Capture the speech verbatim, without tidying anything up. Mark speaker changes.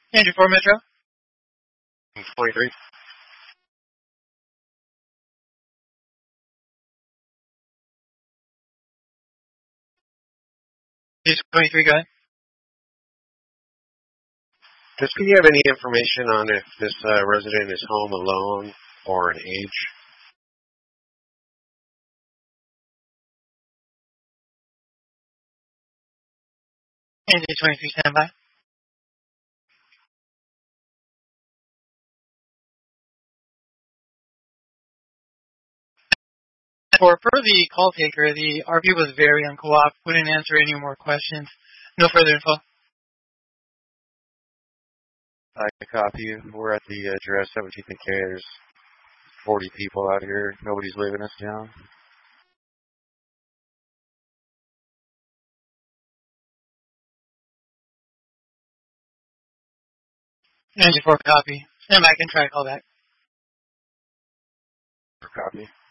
Speaker 1: Andrew four Metro.
Speaker 2: twenty-three.
Speaker 1: Just twenty-three, go ahead.
Speaker 2: Does do you have any information on if this uh, resident is home alone or an age?
Speaker 1: Andrew twenty-three, stand by. For per the call taker, the R P was very uncooperative, wouldn't answer any more questions. No further info.
Speaker 2: I can copy you. We're at the address seventeenth and K. There's forty people out here. Nobody's leaving us down.
Speaker 1: Andrew four copy. Stand by, I can try to call back.
Speaker 2: Copy.